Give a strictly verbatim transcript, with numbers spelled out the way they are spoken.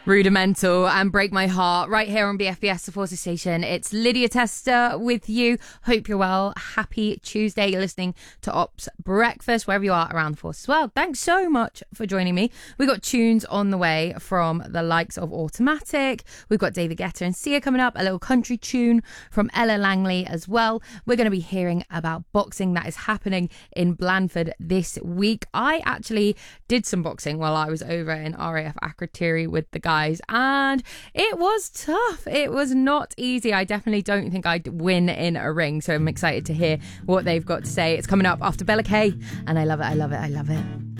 Rudimental and Break My Heart right here on B F B S, the Forces Station. It's Lydia Tester with you. Hope you're well. Happy Tuesday. You're listening to Ops Breakfast, wherever you are around the Force as well. Thanks so much for joining me. We got tunes on the way from the likes of Automatic. We've got David Guetta and Sia coming up. A little country tune from Ella Langley as well. We're going to be hearing about boxing that is happening in Blandford this week. I actually did some boxing while I was over in R A F Akrotiri with the guys. And it was tough. It was not easy. I definitely don't think I'd win in a ring. So I'm excited to hear what they've got to say. It's coming up after Bella K. And I love it. I love it. I love it.